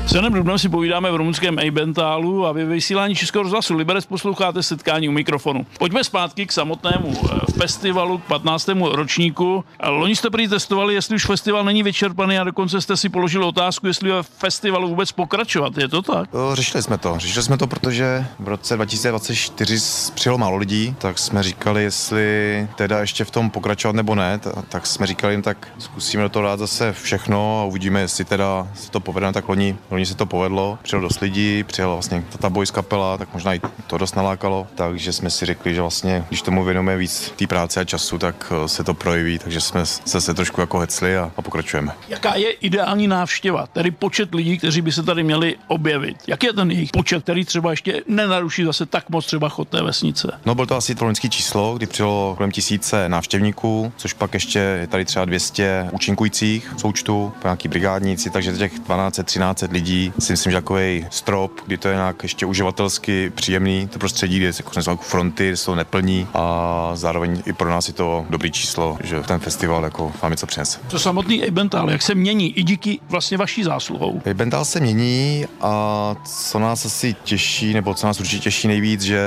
S Janem Dubnem si povídáme v rumunském Ejbentálu a ve vysílání Českého rozhlasu Liberec posloucháte setkání u mikrofonu. Pojďme zpátky k samotnému festivalu, k 15. ročníku. Loni jste prý testovali, jestli už festival není vyčerpaný a dokonce jste si položili otázku, jestli ve festivalu vůbec pokračovat. Je to tak? Řešili jsme to, protože v roce 2024 přijelo málo lidí, tak jsme říkali, jestli teda ještě v tom pokračovat nebo ne, tak jsme říkali jim, tak zkusíme do toho dát zase všechno a uvidíme, jestli teda se to povede. Tak loni se to povedlo, přijelo dost lidí, přijela vlastně Tata Boys kapela, tak možná i to dost nalákalo, takže jsme si řekli, že vlastně, když tomu věnujeme víc té práce a času, tak se to projeví, takže jsme se trošku jako hecli a pokračujeme. Jaká je ideální návštěva, tedy počet lidí, kteří by se tady měli objevit? Jak je ten jejich počet, který třeba ještě nenaruší zase tak moc třeba chod té vesnice? No, bylo to asi to loňské číslo, kdy přijelo kolem 1000 návštěvníků, což pak ještě je tady třeba 200 účinkujících součtu, nějaký brigádníci, takže těch 1200-1300 lidí si myslím, že takový strop, kdy to je nějak ještě uživatelsky příjemný, to prostředí, kde jsou fronty, jsou neplní a zároveň i pro nás je to dobrý číslo, že ten festival jako vám něco přinese. To samotný Ejbental, jak se mění i díky vlastně vaší zásluhou? Ejbental se mění a co nás asi těší, nebo co nás určitě těší nejvíc, že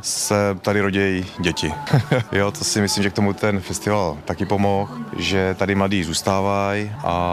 se tady rodí děti. Jo, to si myslím, že k tomu ten festival taky pomohl, že tady mladí zůstávají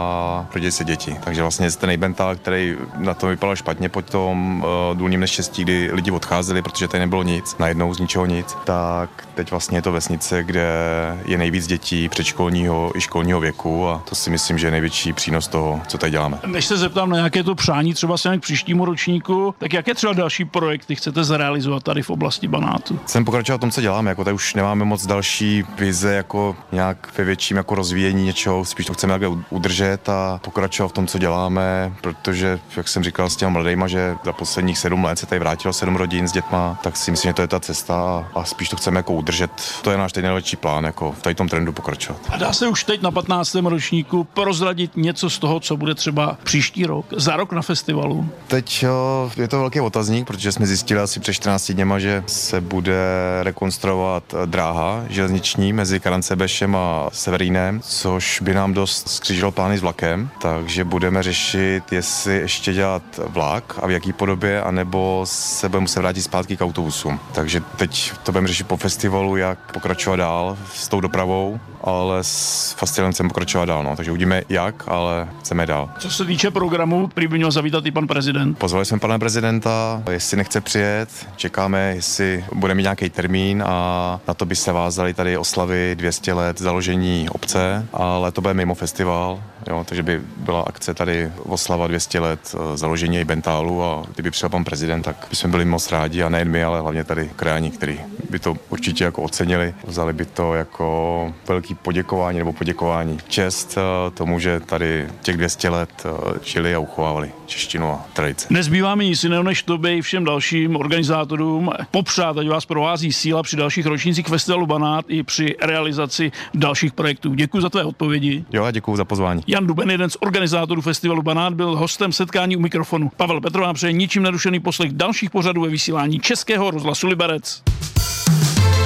a rodí se děti. Takže vlastně ten Ejbental, který na to vypadal špatně po tom důlním neštěstí, kdy lidi odcházeli, protože tady nebylo nic, najednou z ničeho nic, tak teď vlastně je to vesnice, kde je nejvíc dětí předškolního i školního věku a to si myslím, že je největší přínos toho, co tady děláme. Než se zeptám na nějaké to přání třeba se k příštímu ročníku, tak jaké třeba další projekty chcete zrealizovat tady v oblasti Banátu? Chceme pokračovat v tom, co děláme, jako tady už nemáme moc další vize, jako nějak ve větším jako rozvíjení něčeho, spíš to chceme takhle udržet a pokračovat v tom, co děláme, protože, jak jsem říkal s těma mladejma, že za posledních 7 let se tady vrátilo 7 rodin s dětma, tak si myslím, že to je ta cesta a spíš to chceme jako udržet. To je náš teď nejlepší plán, jako v tady tom trendu pokračovat. A dá se už teď na 15. ročníku prozradit něco z toho, co bude třeba příští rok, za rok na festivalu? Teď je to velký otazník, protože jsme zjistili asi před 14 dněma, že se bude rekonstruovat dráha železniční mezi Karancebešem a Severínem, což by nám dost skřížilo plány s vlakem, takže budeme řešit, jestli ještě dělat vlak a v jaký podobě, anebo se budeme muset vrátit zpátky k autobusům. Takže teď to budeme řešit po festivalu, jak pokračovat dál s tou dopravou, ale s festivalem chceme pokračovat dál, no. Takže uvidíme jak, ale chceme dál. Co se týče programu, prý by měl zavítat i pan prezident. Pozvali jsme pana prezidenta, jestli nechce přijet, čekáme, jestli bude mít nějaký termín a na to by se vázaly tady oslavy 200 let založení obce, ale to bude mimo festival, jo, takže by byla akce tady oslava 200 let založení Ejbentálu a kdyby přišel pan prezident, tak bychom byli moc rádi a nejen my, ale hlavně tady krajani, kteří by to určitě jako ocenili, vzali by to jako velký poděkování nebo poděkování. Čest tomu, že tady těch 200 let žili a uchovávali češtinu a tradice. Nezbývá mi nic jiného, než tobě i všem dalším organizátorům popřát, ať vás provází síla při dalších ročnících festivalu Banát i při realizaci dalších projektů. Děkuji za tvé odpovědi. Jo, a děkuji za pozvání. Jan Duben, jeden z organizátorů festivalu Banát, byl hostem setkání u mikrofonu. Pavel Petr vám přeje ničím nerušený poslech dalších pořadů ve vysílání Českého rozhlasu Liberec.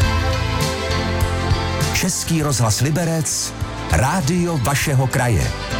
Český rozhlas Liberec, rádio vašeho kraje.